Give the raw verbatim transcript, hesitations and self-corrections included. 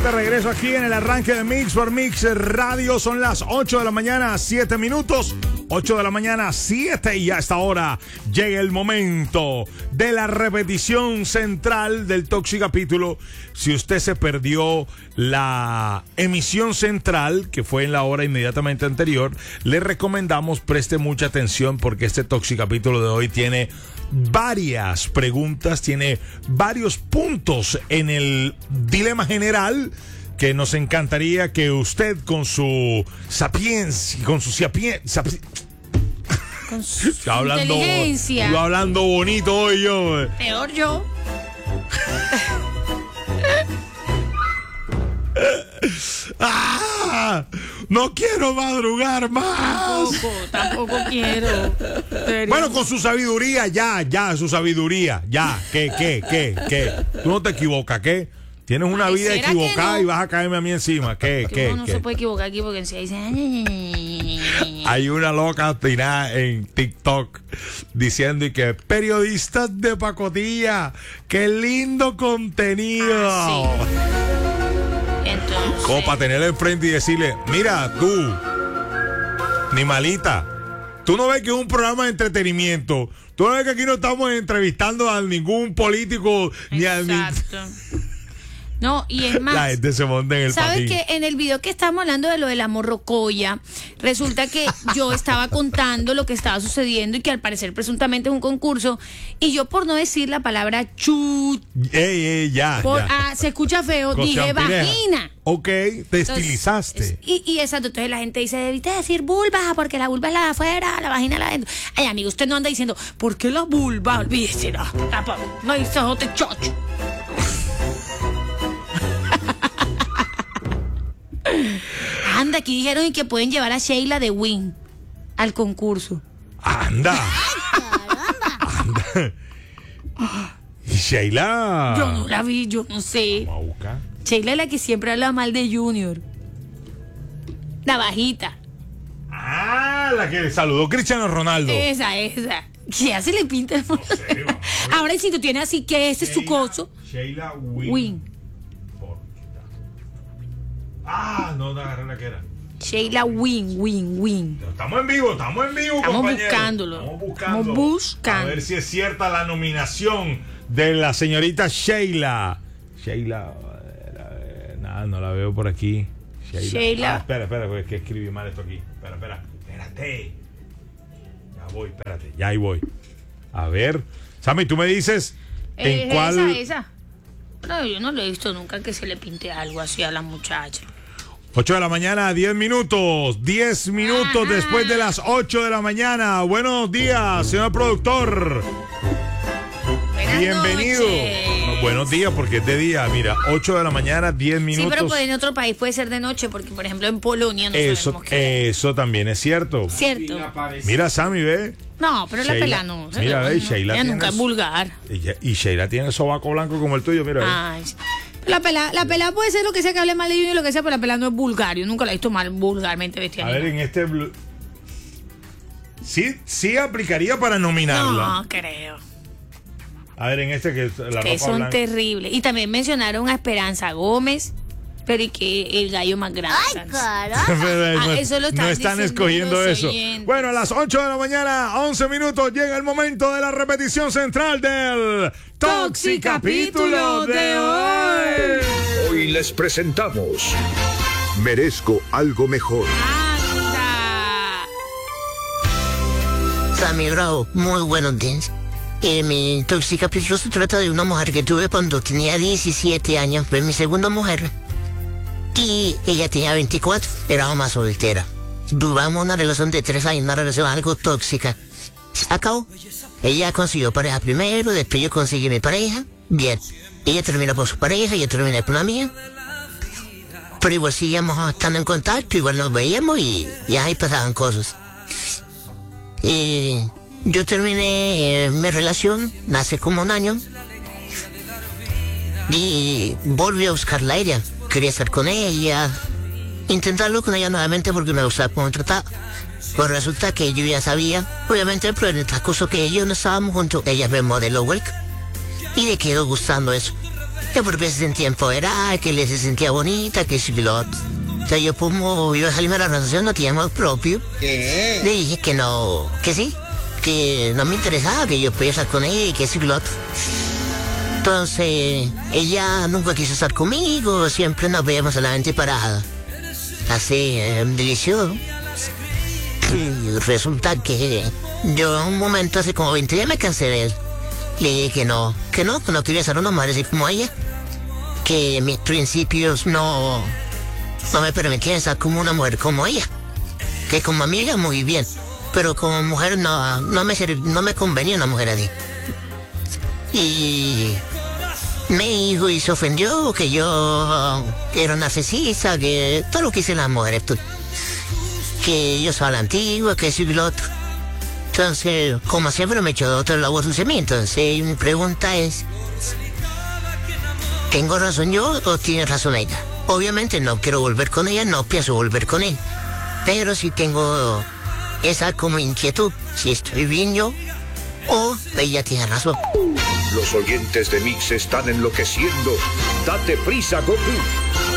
de regreso aquí en el arranque de Mix por Mix Radio. Son las ocho de la mañana, siete minutos. ocho de la mañana, siete, y a esta hora llega el momento de la repetición central del Toxi Capítulo. Si usted se perdió la emisión central, que fue en la hora inmediatamente anterior, le recomendamos preste mucha atención porque este Toxi Capítulo de hoy tiene varias preguntas, tiene varios puntos en el dilema general que nos encantaría que usted con su sapiencia, con su sapiencia, con su hablando, inteligencia, yo hablando bonito hoy yo. Peor yo. ¡Ah! No quiero madrugar más. Tampoco, tampoco quiero. Pero... Bueno, con su sabiduría, ya, ya, su sabiduría, ya. ¿Qué, qué, qué, qué? Tú no te equivocas, ¿qué? Tienes una vida equivocada no? Y vas a caerme a mí encima. ¿Qué, qué, uno no qué? se puede equivocar aquí porque si dice... Hay una loca tirada en TikTok diciendo y que periodistas de pacotilla, qué lindo contenido. Ah, sí. Entonces... Como para tenerla enfrente y decirle, mira, tú, ni malita, tú no ves que es un programa de entretenimiento. Tú no ves que aquí no estamos entrevistando a ningún político. Exacto. Ni a ni... No, y es más, la gente se monta en el ¿sabes patín? Que en el video que estamos hablando de lo de la morrocoya, resulta que yo estaba contando lo que estaba sucediendo y que al parecer presuntamente es un concurso, y yo por no decir la palabra chut, ey, ey, ya, por, ya. Ah, se escucha feo, Con dije champineja. vagina. Ok, te Entonces, estilizaste. Y, y exacto, entonces la gente dice, debiste decir vulva, porque la vulva es la de afuera, la vagina es la de adentro. Ay, amigo, usted no anda diciendo, ¿por qué la vulva? Olvídese, no, tampoco, no dice jote chocho. Anda, aquí dijeron y que pueden llevar a Sheila de Win al concurso. Anda. Anda. Y Sheila. Yo no la vi, yo no sé. Vamos a buscar. Sheila es la que siempre habla mal de Junior. La bajita. Ah, la que saludó Cristiano Ronaldo. Esa, esa. Ya se le pinta el... No sé, vamos a ver. Ahora si tú tienes así que ese es su coso. Sheila Win. Win. Ah, no, no agarré la que era. Sheila Win, Win, Win. Estamos en vivo, estamos en vivo, Estamos compañeros. buscándolo. Estamos buscando. Estamos buscando. A ver si es cierta la nominación de la señorita Sheila. Sheila, eh, nada, no la veo por aquí. Sheila. Sheila. Ah, espera, espera, es que escribí mal esto aquí. Espera, espera, espérate. Ya voy, espérate, ya ahí voy. A ver, Sammy, tú me dices en Eh, cuál. Esa, esa. No, yo no le he visto nunca que se le pinte algo así a la muchacha. ocho de la mañana, diez minutos. diez minutos Ajá. después de las ocho de la mañana. Buenos días, señor productor. Buenas Bienvenido. noches. No, buenos días, porque es de día. Mira, ocho de la mañana, diez minutos. Sí, pero pues en otro país puede ser de noche, porque por ejemplo en Polonia no Eso, sabemos qué. eso también es cierto. Cierto. Mira, Sammy, ve. No, pero la Sheila. pela no. Mira, ve, no, Sheila ella tiene nunca es su- vulgar. Ella- y Sheila tiene el sobaco blanco como el tuyo, mira. ve. Ay, sí. La pela, la pela puede ser lo que sea que hable mal de Junior, lo que sea, pero la pela no es vulgar. Yo nunca la he visto mal vulgarmente vestida. A ver, en este. blu- Sí, sí aplicaría para nominarla. No, creo. A ver, en este que es la Que ropa son blanca. terribles. Y también mencionaron a Esperanza Gómez, pero y que el gallo más grande. Ay, caramba. no, Ah, eso lo están no están diciendo escogiendo los eso. oyentes. Bueno, a las ocho de la mañana, once minutos, llega el momento de la repetición central del Toxi Capítulo de hoy. Hoy les presentamos Merezco algo mejor. ¡Anda! Sammy Bravo, muy buenos días. Eh, mi Toxi Capítulo se trata de una mujer que tuve cuando tenía diecisiete años. Fue mi segunda mujer. Y ella tenía veinticuatro, era mamá soltera. Duramos una relación de tres años, una relación algo tóxica. Se acabó. Ella consiguió pareja primero, después yo conseguí mi pareja. Bien. Ella terminó por su pareja, yo terminé por la mía. Pero igual seguíamos estando en contacto, igual nos veíamos y, y ahí pasaban cosas. Y yo terminé eh, mi relación hace como un año. Y volví a buscarla a ella. Quería estar con ella, intentarlo con ella nuevamente porque me gustaba cómo me trataba. Pues resulta que yo ya sabía, obviamente, pero en el transcurso que ellos no estábamos juntos, ella me modeló work y le quedó gustando eso. que porque se sentía empoderada, que le se sentía bonita, que si lo otro. O sea, yo como iba a salirme a la relación, no tenía amor propio. ¿Qué? Le dije que no, que sí, que no me interesaba, que yo podía estar con ella y que sí lo otro. Entonces, ella nunca quiso estar conmigo, siempre nos veíamos solamente para así, eh, delicioso. Y resulta que yo en un momento hace como veinte días me cansé de él. Le dije que no, que no, que no quería ser una mujer así como ella. Que mis principios no, no me permitían estar como una mujer como ella. Que como amiga muy bien, pero como mujer no, no, me, serv- no me convenía una mujer así. Y me dijo y se ofendió que yo era narcisista, que todo lo que hice las mujeres, tú- que yo soy la antigua, que soy lo otro. Entonces, como siempre me echó otro lado a mí. Entonces, mi pregunta es, ¿tengo razón yo o tiene razón ella? Obviamente no quiero volver con ella, no pienso volver con él. Pero sí tengo esa como inquietud, si estoy bien yo o ella tiene razón. Los oyentes de Mix están enloqueciendo. Date prisa, Goku.